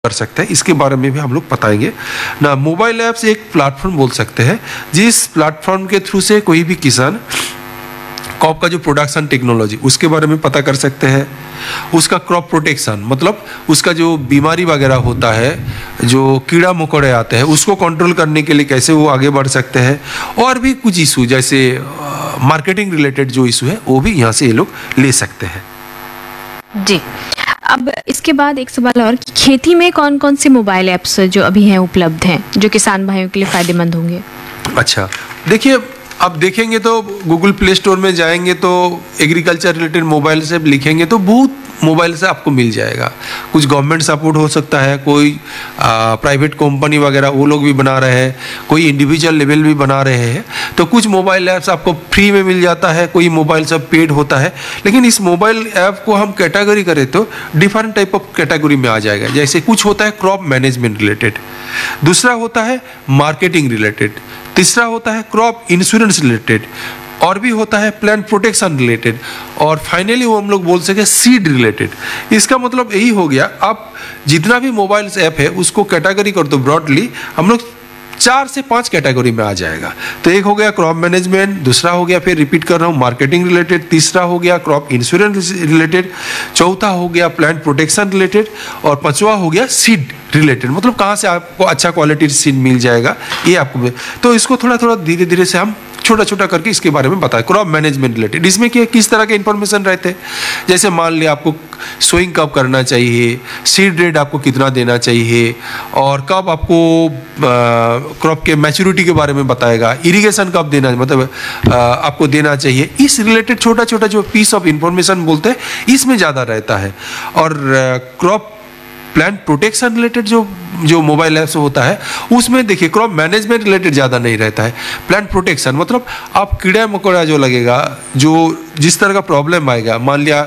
कर सकते हैं, इसके बारे में भी हम लोग बताएंगे ना। मोबाइल ऐप्स एक प्लेटफॉर्म बोल सकते हैं जिस प्लेटफॉर्म के थ्रू से कोई भी किसान क्रॉप का जो प्रोडक्शन टेक्नोलॉजी उसके बारे में पता कर सकते हैं, उसका क्रॉप प्रोटेक्शन मतलब उसका जो बीमारी वगैरह होता है, जो कीड़ा मकोड़े आते हैं उसको कंट्रोल करने के लिए कैसे वो आगे बढ़ सकते हैं, और भी कुछ इशू जैसे मार्केटिंग रिलेटेड जो इशू है वो भी यहाँ से ये लोग ले सकते हैं। जी, अब इसके बाद एक सवाल और कि खेती में कौन कौन से मोबाइल ऐप्स जो अभी हैं उपलब्ध हैं जो किसान भाइयों के लिए फ़ायदेमंद होंगे? अच्छा, देखिए आप देखेंगे तो गूगल प्ले स्टोर में जाएंगे तो एग्रीकल्चर रिलेटेड मोबाइल से लिखेंगे तो बहुत मोबाइल से आपको मिल जाएगा। कुछ गवर्नमेंट सपोर्ट हो सकता है, कोई प्राइवेट कंपनी वगैरह वो लोग भी बना रहे हैं, कोई इंडिविजुअल लेवल भी बना रहे हैं। तो कुछ मोबाइल ऐप्स आपको फ्री में मिल जाता है, कोई मोबाइल सब पेड होता है। लेकिन इस मोबाइल ऐप को हम कैटेगरी करें तो डिफरेंट टाइप ऑफ कैटेगरी में आ जाएगा। जैसे कुछ होता है क्रॉप मैनेजमेंट रिलेटेड, दूसरा होता है मार्केटिंग रिलेटेड, तीसरा होता है क्रॉप इंश्योरेंस रिलेटेड, और भी होता है प्लांट प्रोटेक्शन रिलेटेड, और फाइनली वो हम लोग बोल सके सीड रिलेटेड। इसका मतलब यही हो गया, आप जितना भी मोबाइल्स ऐप है उसको कैटेगरी कर दो ब्रॉडली, हम लोग 4 से 5 कैटेगरी में आ जाएगा। तो एक हो गया क्रॉप मैनेजमेंट, दूसरा हो गया फिर रिपीट कर रहा हूँ मार्केटिंग रिलेटेड, तीसरा हो गया क्रॉप इंश्योरेंस रिलेटेड, चौथा हो गया प्लांट प्रोटेक्शन रिलेटेड, और पांचवा हो गया सीड रिलेटेड। मतलब कहाँ से आपको अच्छा क्वालिटी सीड मिल जाएगा ये आपको। तो इसको थोड़ा थोड़ा धीरे धीरे से हम छोटा छोटा करके इसके बारे में बताएं। क्रॉप मैनेजमेंट रिलेटेड इसमें क्या किस तरह के इंफॉर्मेशन रहते हैं, जैसे मान लिया आपको सोइंग कब करना चाहिए, सीड रेट आपको कितना देना चाहिए, और कब आपको क्रॉप के मैच्योरिटी के बारे में बताएगा, इरिगेशन कब देना मतलब आपको देना चाहिए। इस रिलेटेड छोटा छोटा जो पीस ऑफ इंफॉर्मेशन बोलते हैं इसमें ज़्यादा रहता है। और क्रॉप प्लांट प्रोटेक्शन रिलेटेड जो मोबाइल ऐप्स होता है उसमें देखिए क्रॉप मैनेजमेंट रिलेटेड ज़्यादा नहीं रहता है। प्लांट प्रोटेक्शन मतलब आप कीड़ा मकोड़ा जो लगेगा, जो जिस तरह का प्रॉब्लम आएगा, मान लिया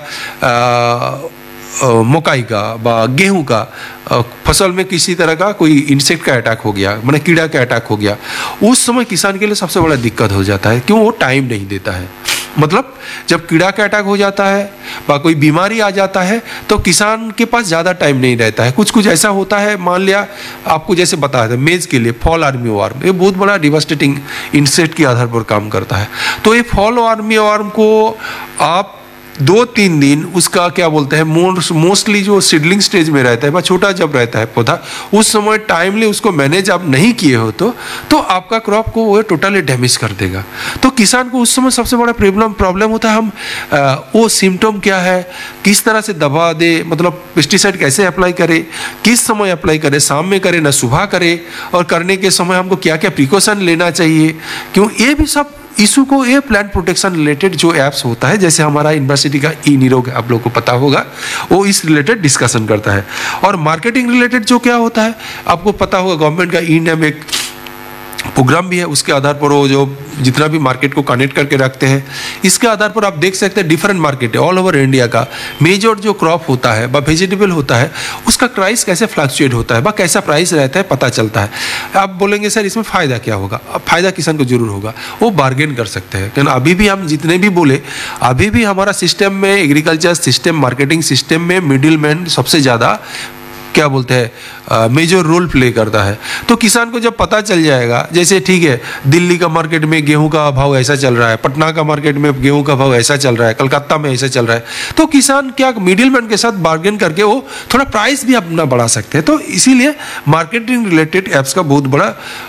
मकई का गेहूं का फसल में किसी तरह का कोई इंसेक्ट का अटैक हो गया, माने कीड़ा का अटैक हो गया, उस समय किसान के लिए सबसे बड़ा दिक्कत हो जाता है। क्यों? वो टाइम नहीं देता है। मतलब जब कीड़ा का अटैक हो जाता है या कोई बीमारी आ जाता है तो किसान के पास ज़्यादा टाइम नहीं रहता है। कुछ कुछ ऐसा होता है, मान लिया आपको जैसे बताया था मेज के लिए फॉल आर्मी वार्म, ये बहुत बड़ा डिवास्टेटिंग इंसेक्ट के आधार पर काम करता है। तो ये फॉल आर्मी वार्म को आप 2-3 दिन उसका क्या बोलते हैं मोस्टली जो सीडलिंग स्टेज में रहता है, छोटा जब रहता है पौधा, उस समय टाइमली उसको मैनेज आप नहीं किए हो तो आपका क्रॉप को वो टोटली डैमेज कर देगा। तो किसान को उस समय सबसे बड़ा प्रॉब्लम होता है, हम वो सिम्टम क्या है, किस तरह से दवा दे, मतलब पेस्टिसाइड कैसे अप्लाई करे, किस समय अप्लाई करे, शाम में करे ना सुबह करे, और करने के समय हमको क्या क्या प्रिकॉशन लेना चाहिए। क्यों? ये भी सब इशू को ये प्लांट प्रोटेक्शन रिलेटेड जो ऐप्स होता है, जैसे हमारा यूनिवर्सिटी का ई निरोग आप लोग को पता होगा, वो इस रिलेटेड डिस्कशन करता है। और मार्केटिंग रिलेटेड जो क्या होता है आपको पता होगा, गवर्नमेंट का ई नेम एक प्रोग्राम भी है, उसके आधार पर वो जो जितना भी मार्केट को कनेक्ट करके रखते हैं, इसके आधार पर आप देख सकते हैं डिफरेंट मार्केट है ऑल ओवर इंडिया का। मेजर जो क्रॉप होता है व वेजिटेबल होता है उसका प्राइस कैसे फ्लक्चुएट होता है व कैसा प्राइस रहता है पता चलता है। आप बोलेंगे सर इसमें फ़ायदा क्या होगा? अब फ़ायदा किसान को जरूर होगा, वो बार्गेन कर सकते हैं। क्योंकि अभी भी हम जितने भी बोले, अभी भी हमारा सिस्टम में, एग्रीकल्चर सिस्टम, मार्केटिंग सिस्टम में मिडिल मैन सबसे ज़्यादा क्या बोलते हैं मेजर रोल प्ले करता है। तो किसान को जब पता चल जाएगा, जैसे ठीक है दिल्ली का मार्केट में गेहूं का भाव ऐसा चल रहा है, पटना का मार्केट में गेहूं का भाव ऐसा चल रहा है, कलकत्ता में ऐसा चल रहा है, तो किसान क्या मिडिल मैन के साथ बार्गेन करके वो थोड़ा प्राइस भी अपना बढ़ा सकते हैं। तो इसीलिए मार्केटिंग रिलेटेड ऐप्स का बहुत बड़ा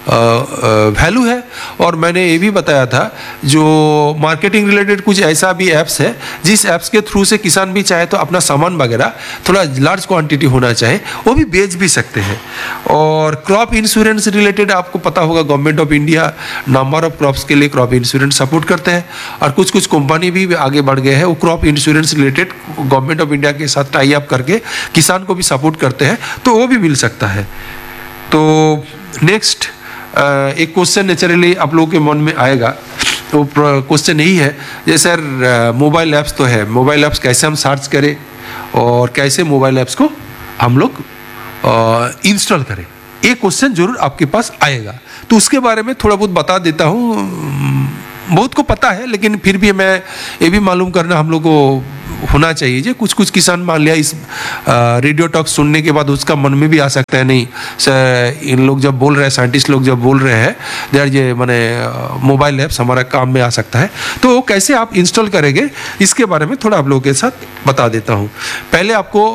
वैल्यू है। और मैंने ये भी बताया था जो मार्केटिंग रिलेटेड कुछ ऐसा भी ऐप्स है जिस ऐप्स के थ्रू से किसान भी चाहे तो अपना सामान वगैरह थोड़ा लार्ज क्वांटिटी होना चाहे वो भी बेच भी सकते हैं। और क्रॉप इंश्योरेंस रिलेटेड आपको पता होगा government of India number of crops के लिए क्रॉप इंश्योरेंस सपोर्ट करते हैं, और कुछ कुछ कंपनी भी आगे बढ़ गए हैं, वो crop insurance related government of India के साथ टाई अप करके किसान को भी सपोर्ट करते हैं, तो वो भी मिल सकता है। तो नेक्स्ट एक क्वेश्चन नेचुरली आप लोगों के मन में आएगा, तो क्वेश्चन यही है जैसे सर मोबाइल ऐप्स तो है, मोबाइल ऐप्स कैसे हम सर्च करें और कैसे मोबाइल ऐप्स को हम लोग इंस्टॉल करें, एक क्वेश्चन जरूर आपके पास आएगा। तो उसके बारे में थोड़ा बहुत बता देता हूँ। बहुत को पता है लेकिन फिर भी मैं ये भी मालूम करना हम लोग को होना चाहिए। जो कुछ कुछ किसान मान लिया इस रेडियो टॉक सुनने के बाद उसका मन में भी आ सकता है, नहीं इन लोग जब बोल रहे हैं, साइंटिस्ट लोग जब बोल रहे हैं यार ये मैंने मोबाइल ऐप्स हमारा काम में आ सकता है, तो वो कैसे आप इंस्टॉल करेंगे इसके बारे में थोड़ा आप लोगों के साथ बता देता हूँ। पहले आपको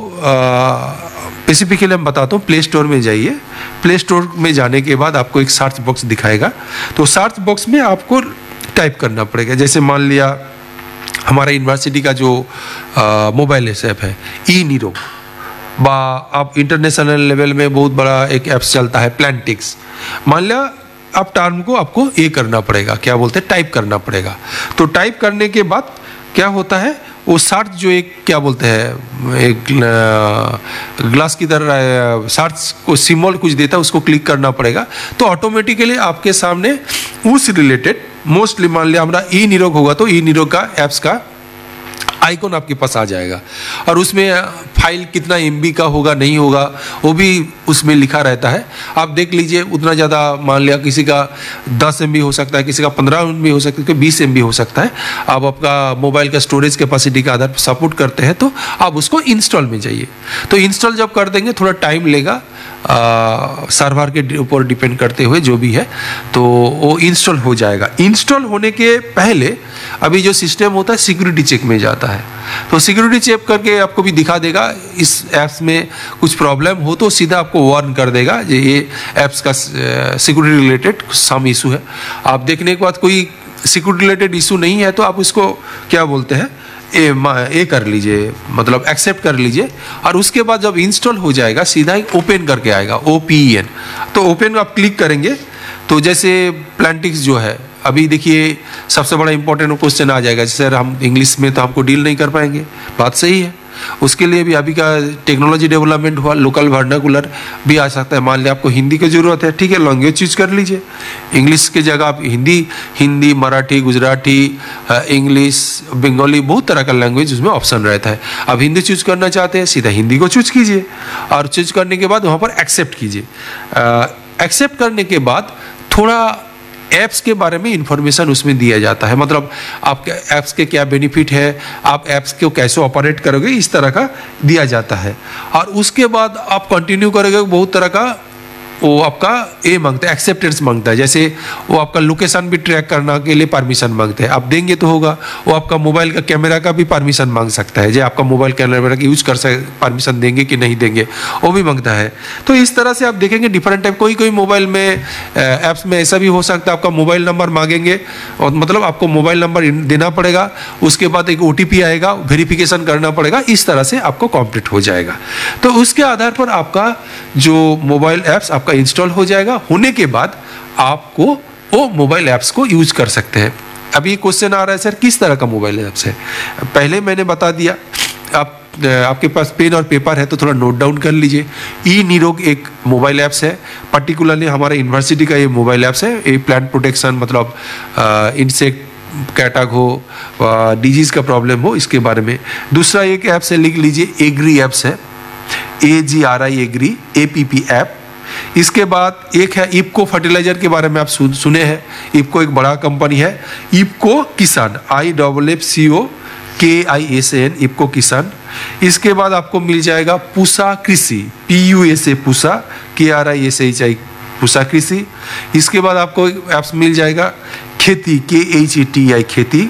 स्पेसिफिकली मैं बताता हूँ, प्ले स्टोर में जाइए। प्ले स्टोर में जाने के बाद आपको एक सर्च बॉक्स दिखाएगा, तो सर्च बॉक्स में आपको टाइप करना पड़ेगा। जैसे मान लिया हमारा यूनिवर्सिटी का जो मोबाइल ऐप है ई नीरो, बा आप इंटरनेशनल लेवल में बहुत बड़ा एक ऐप्स चलता है प्लांटिक्स। मान लिया आप टर्म को आपको ये करना पड़ेगा, क्या बोलते हैं, टाइप करना पड़ेगा। तो टाइप करने के बाद क्या होता है, वो सर्च जो एक क्या बोलते हैं एक ग्लास की तरह सर्च को सिंबल कुछ देता है, उसको क्लिक करना पड़ेगा। तो ऑटोमेटिकली आपके सामने उस रिलेटेड मोस्टली मान लिया हमारा ई निरोग होगा तो ई निरोग का ऐप्स का आइकॉन आपके पास आ जाएगा, और उसमें फाइल कितना MB का होगा नहीं होगा वो भी उसमें लिखा रहता है। आप देख लीजिए, उतना ज़्यादा मान लिया किसी का 10 MB हो सकता है, किसी का 15 MB हो सकता है, 20 MB हो सकता है। आप आपका मोबाइल का स्टोरेज कैपेसिटी के आधार पर सपोर्ट करते हैं तो आप उसको इंस्टॉल में जाइए। तो इंस्टॉल जब कर देंगे थोड़ा टाइम लेगा, सर्वर के ऊपर डिपेंड करते हुए जो भी है, तो वो इंस्टॉल हो जाएगा। इंस्टॉल होने के पहले अभी जो सिस्टम होता है सिक्योरिटी चेक में जाता है, तो सिक्योरिटी चेक करके आपको भी दिखा देगा इस ऐप्स में कुछ प्रॉब्लम हो तो सीधा आपको वार्न कर देगा ये ऐप्स का सिक्योरिटी रिलेटेड सम इशू है। आप देखने के बाद कोई सिक्योरिटी रिलेटेड इशू नहीं है तो आप उसको क्या बोलते हैं ये कर लीजिए, मतलब एक्सेप्ट कर लीजिए। और उसके बाद जब इंस्टॉल हो जाएगा सीधा ही ओपन करके आएगा, OPEN। तो ओपन आप क्लिक करेंगे तो जैसे प्लांटिक्स जो है, अभी देखिए सबसे बड़ा इंपॉर्टेंट क्वेश्चन आ जाएगा, जैसे हम इंग्लिश में तो हमको डील नहीं कर पाएंगे, बात सही है। उसके लिए भी अभी का टेक्नोलॉजी डेवलपमेंट हुआ, लोकल वर्नाकुलर भी आ सकता है। मान लिया आपको हिंदी की ज़रूरत है, ठीक है, लैंग्वेज चूज कर लीजिए। इंग्लिश की जगह आप हिंदी, मराठी, गुजराती, इंग्लिश, बंगाली, बहुत तरह का लैंग्वेज उसमें ऑप्शन रहता है। आप हिंदी चूज करना चाहते हैं सीधा हिंदी को चूज कीजिए, और चूज करने के बाद वहाँ पर एक्सेप्ट कीजिए। एक्सेप्ट करने के बाद थोड़ा ऐप्स के बारे में इंफॉर्मेशन उसमें दिया जाता है, मतलब आपके ऐप्स के क्या बेनिफिट है, आप ऐप्स को कैसे ऑपरेट करोगे, इस तरह का दिया जाता है। और उसके बाद आप कंटिन्यू करोगे, बहुत तरह का वो आपका ये मांगता है, एक्सेप्टेंस मांगता है। जैसे वो आपका लोकेशन भी ट्रैक करने के लिए परमिशन मांगते हैं, आप देंगे तो होगा। वो आपका मोबाइल का कैमरा का भी परमिशन मांग सकता है, जो आपका मोबाइल कैमरा का यूज कर परमिशन देंगे कि नहीं देंगे वो भी मांगता है। तो इस तरह से आप देखेंगे डिफरेंट टाइप, कोई मोबाइल में ऐप्स में ऐसा भी हो सकता है आपका मोबाइल नंबर मांगेंगे, और मतलब आपको मोबाइल नंबर देना पड़ेगा, उसके बाद एक OTP आएगा, वेरिफिकेशन करना पड़ेगा, इस तरह से आपको कंप्लीट हो जाएगा। तो उसके आधार पर आपका जो मोबाइल ऐप्स आपका इंस्टॉल हो जाएगा। होने के बाद आपको वो मोबाइल ऐप्स को यूज कर सकते हैं। अभी क्वेश्चन आ रहा है सर किस तरह का मोबाइल ऐप्स है, पहले मैंने बता दिया। आपके पास पेन और पेपर है तो थोड़ा नोट डाउन कर लीजिए। ई निरोग एक मोबाइल ऐप्स है, पर्टिकुलरली हमारे यूनिवर्सिटी का ये मोबाइल ऐप्स है। ये प्लांट प्रोटेक्शन, मतलब इंसेक्ट का अटैक हो, डिजीज का प्रॉब्लम हो, इसके बारे में। दूसरा एक ऐप्स है, लिख लीजिए, एग्री ऐप्स है, AGRI एग्री, APP ऐप। इसके बाद एक है इफको फर्टिलाइजर के बारे में आप सुने हैं। इफको एक बड़ा कंपनी है, इफको किसान, IFFCO KISAN, इफको किसान। इसके बाद आपको मिल जाएगा पूसा कृषि, PUSA पूसा, KRISHI पूसा कृषि। इसके बाद आपको ऐप्स मिल जाएगा खेती, KHETI खेती।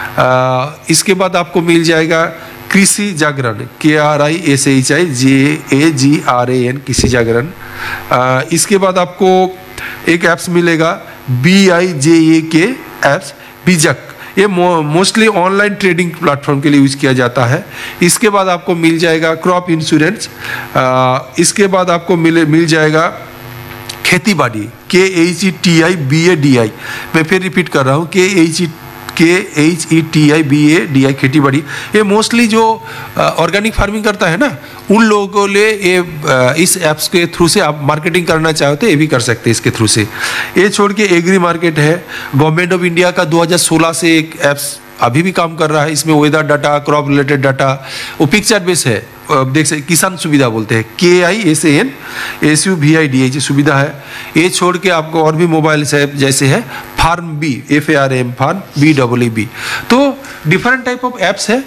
इसके बाद आपको मिल जाएगा कृषि जागरण, KRISHI JAGRAN, कृषि जागरण। इसके बाद आपको एक ऐप्स मिलेगा BIJAK ऐप्स, बीजक। ये मोस्टली ऑनलाइन ट्रेडिंग प्लेटफॉर्म के लिए यूज किया जाता है। इसके बाद आपको मिल जाएगा क्रॉप इंश्योरेंस। इसके बाद आपको मिल जाएगा खेती बाड़ी, KHETI BADI। मैं फिर रिपीट कर रहा हूँ, KHETI BADI खेती बाड़ी। ये मोस्टली जो ऑर्गेनिक फार्मिंग करता है ना, उन लोगों को लिए ये इस ऐप्स के थ्रू से आप मार्केटिंग करना चाहते हैं, ये भी कर सकते हैं इसके थ्रू से। ये छोड़ के एग्री मार्केट है, गवर्नमेंट ऑफ इंडिया का 2016 से एक ऐप्स अभी भी काम कर रहा है। इसमें weather data, crop related data, वो पिक्चर बेस है, देख सकते, किसान सुविधा बोलते हैं, KISAN SUVIDA सुविधा है। ये छोड़ के आपको और भी मोबाइल ऐप जैसे है farm B, FARM, farm BEEB। तो डिफरेंट टाइप ऑफ ऐप्स है।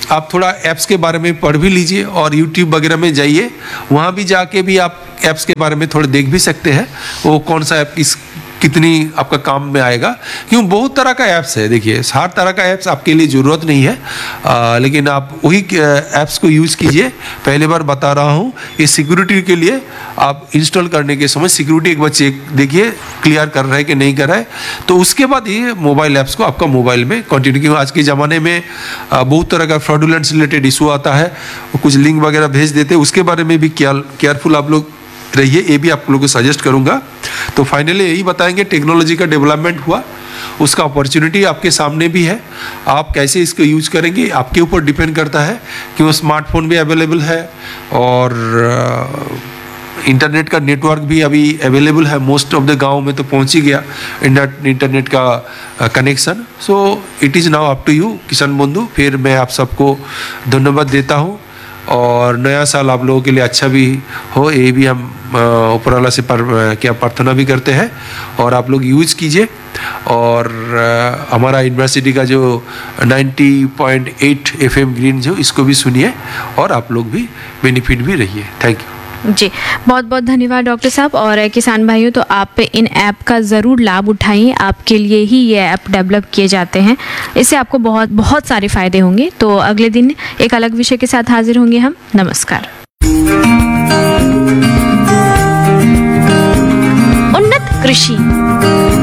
आप थोड़ा ऐप्स के बारे में पढ़ भी लीजिए और यूट्यूब वगैरह में जाइए, वहाँ भी जाके भी आप ऐप्स के बारे में थोड़ा देख भी सकते हैं वो कौन सा ऐप कितनी आपका काम में आएगा। क्यों, बहुत तरह का ऐप्स है, देखिए हर तरह का ऐप्स आपके लिए ज़रूरत नहीं है, लेकिन आप वही ऐप्स को यूज़ कीजिए। पहले बार बता रहा हूँ, ये सिक्योरिटी के लिए आप इंस्टॉल करने के समय सिक्योरिटी एक बार चेक देखिए क्लियर कर रहा है कि नहीं कर रहा है, तो उसके बाद ये मोबाइल ऐप्स को आपका मोबाइल में कंटिन्यू। क्योंकि आज के ज़माने में बहुत तरह का फ्रॉडुलेंट रिलेटेड इशू आता है, कुछ लिंक वगैरह भेज देते हैं, उसके बारे में भी केयरफुल आप लोग रहिए, ये भी आप लोगों को सजेस्ट करूंगा। तो फाइनली यही बताएंगे, टेक्नोलॉजी का डेवलपमेंट हुआ, उसका अपॉर्चुनिटी आपके सामने भी है, आप कैसे इसको यूज करेंगे आपके ऊपर डिपेंड करता है। क्यों, स्मार्टफोन भी अवेलेबल है और इंटरनेट का नेटवर्क भी अभी अवेलेबल है, मोस्ट ऑफ द गांव में तो पहुंच ही गया इंटरनेट का connection. So it is now up to you किसान बंधु। फिर मैं आप सबको धन्यवाद देता हूँ और नया साल आप लोगों के लिए अच्छा भी हो, ये भी हम ऊपर वाला से प्रार्थना भी करते हैं। और आप लोग यूज़ कीजिए और हमारा यूनिवर्सिटी का जो 90.8 FM ग्रीन जो इसको भी सुनिए और आप लोग भी बेनिफिट भी रहिए। थैंक यू जी, बहुत बहुत धन्यवाद डॉक्टर साहब। और किसान भाइयों, तो आप इन ऐप का ज़रूर लाभ उठाइए, आपके लिए ही ये ऐप डेवलप किए जाते हैं, इससे आपको बहुत बहुत सारे फ़ायदे होंगे। तो अगले दिन एक अलग विषय के साथ हाजिर होंगे हम। नमस्कार। उन्नत कृषि